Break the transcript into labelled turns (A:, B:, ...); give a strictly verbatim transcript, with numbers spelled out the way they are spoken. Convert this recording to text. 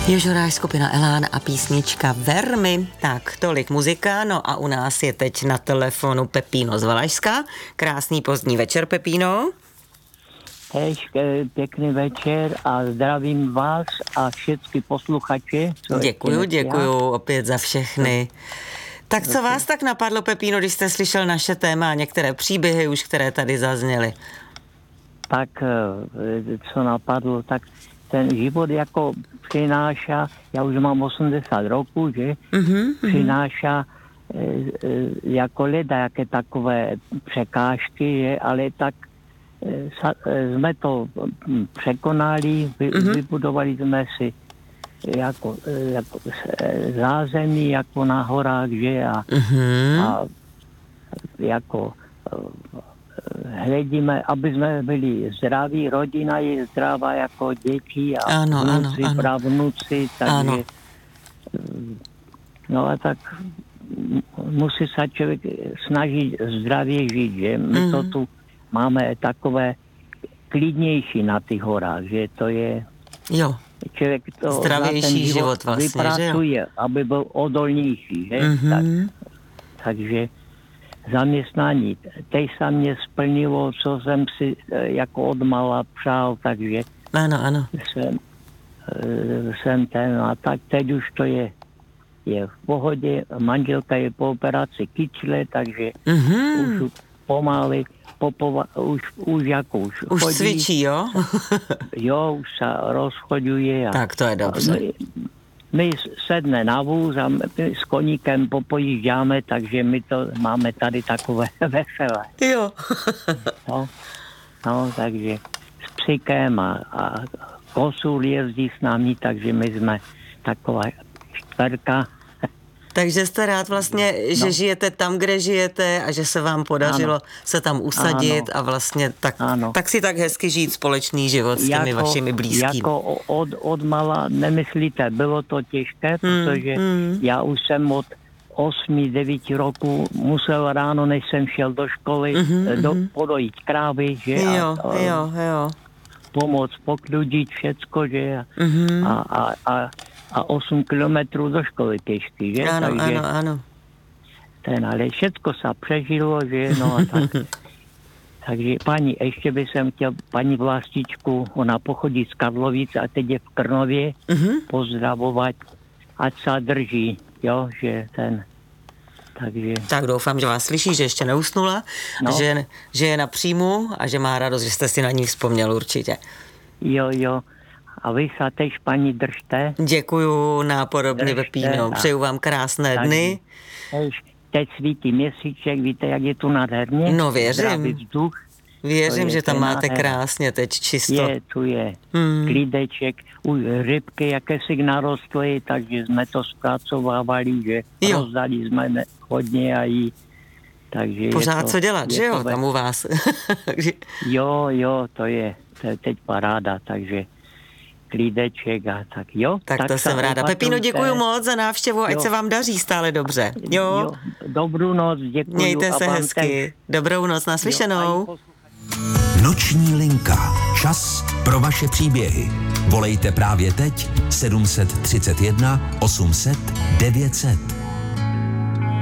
A: Jožoráš, skupina Elán a písnička Vermi. Tak, tolik muzika, no a u nás je teď na telefonu Pepíno z Valašska. Krásný pozdní večer, Pepíno.
B: Tež pěkný večer a zdravím vás a všechny posluchače.
A: Děkuju, děkuju opět za všechny. Tak co vás tak napadlo, Pepíno, když jste slyšel naše téma a některé příběhy už, které tady zazněly?
B: Tak, co napadlo, tak ten život jako přináša, já už mám osmdesát roků, že? Mm-hmm. Přináša jako leda, jaké takové překážky, že? Ale tak jsme to překonali, vy, mm-hmm. vybudovali jsme si jako, jako zázemí, jako na horách, že? A, mm-hmm. a jako hledíme, aby jsme byli zdraví, rodina je zdravá jako děti a
A: ano,
B: vnuci,
A: ano,
B: pravnuci, takže ano. No a tak musí se člověk snažit zdravě žít, že my mm. to tu máme takové klidnější na těch horách, že to je
A: jo.
B: Člověk to
A: zdravější život, život vlastně,
B: vypracuje,
A: že jo?
B: aby byl odolnější, že?
A: Mm-hmm.
B: Tak, takže zaměstnání. Teď se mě splnilo, co jsem si jako odmala přál, takže
A: ano, ano.
B: Jsem, jsem ten a tak teď už to je, je v pohodě. Manželka je po operaci kyčle, takže mm-hmm. už pomaly popova, už, už jako už
A: Už
B: chodí.
A: cvičí, jo?
B: Jo, už se rozchoduje. A
A: tak to je dobře.
B: My, my sedne na vůz a my s koníkem popojížďáme, takže my to máme tady takové veselé.
A: Jo.
B: no, no, takže s psíkem a, a kosul jezdí s námi, takže my jsme taková čtverka.
A: Takže jste rád vlastně, že no. žijete tam, kde žijete a že se vám podařilo ano. se tam usadit ano. a vlastně tak, tak si tak hezky žít společný život s těmi jako, vašimi blízkými.
B: Jako od, od mala nemyslíte, bylo to těžké, hmm, protože hmm. já už jsem od osmi devíti roku musel ráno, než jsem šel do školy, mm-hmm, do, podojit krávy, že?
A: Jo,
B: a, a,
A: jo, jo.
B: Pomoct pokludit všecko, že?
A: Mm-hmm.
B: A, a, a a osm kilometrů do školy pěšky, že?
A: Ano,
B: takže
A: ano, ano.
B: Ten, ale všecko se přežilo, že? No a tak. Takže paní, ještě bych jsem chtěl paní Vlastičku, ona pochodí z Karlovic a teď je v Krnově, mm-hmm. pozdravovat, ať se drží, jo, že ten, takže...
A: Tak doufám, že vás slyší, že ještě neusnula, no. že, že je na příjmu a že má radost, že jste si na ní vzpomněl určitě.
B: Jo, jo. A vy se tež, paní, držte.
A: Děkuju, nápodobně, Pepíno. Přeju vám krásné tak, dny.
B: Tež, teď svítí měsíček, víte, jak je tu nádherně.
A: No věřím.
B: Zdravý vzduch.
A: Věřím, že tam máte krásně teď čisto.
B: Je, tu je hmm. klídeček, už rybky, jaké si narostly, takže jsme to zpracovávali, že jo. Rozdali jsme hodně a jí. Takže
A: pořád
B: to,
A: co dělat, že jo, tam u vás.
B: jo, jo, to je, to je teď paráda, takže klídeček a tak jo.
A: Tak, tak to jsem ráda. Pepíno, děkuju moc za návštěvu, ať jo. se vám daří stále dobře. Jo. jo.
B: Dobrou noc, děkuju.
A: Mějte se hezky. Teď. Dobrou noc, naslyšenou. Jo,
C: Noční linka. Čas pro vaše příběhy. Volejte právě teď sedm set třicet jedna osm set devět set.